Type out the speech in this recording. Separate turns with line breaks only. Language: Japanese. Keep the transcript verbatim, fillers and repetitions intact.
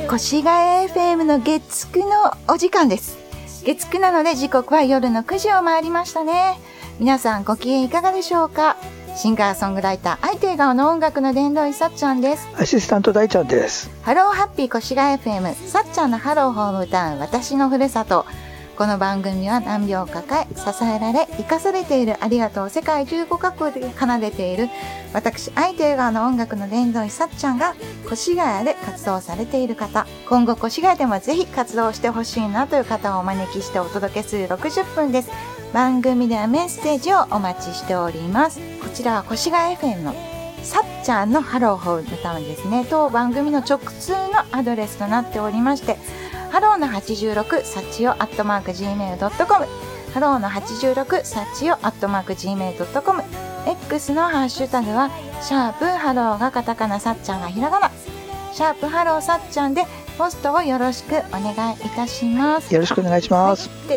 越谷 エフエム の月くのお時間です。月くなので時刻は夜のくじを回りましたね。皆さんご機嫌いかがでしょうか。シンガーソングライター相手笑顔の音楽の殿堂入りさっちゃんです。
アシスタント大ちゃんです。
ハローハッピー越谷 エフエム さっちゃんのハローホーム歌う私のふるさと。この番組は難病を抱え支えられ生かされているありがとう世界じゅうごカ国で奏でている私相手笑顔の音楽の殿堂入りさっちゃんが越谷で活動されている方、今後越谷でもぜひ活動してほしいなという方をお招きしてお届けするろくじゅっぷんです。番組ではメッセージをお待ちしております。こちらは越谷 エフエム のさっちゃんのハローホーム歌うんですね。当番組の直通のアドレスとなっておりまして、ハローのはちじゅうろくサチオアットマーク ジーメールドットコム、 ハローのはちじゅうろくサチオアットマーク ジーメールドットコム、 X のハッシュタグはシャープハローがカタカナ、さっちゃんがひらがな、シャープハローさっちゃんでポストをよろしくお願いいたします。
よろしくお願いします。
で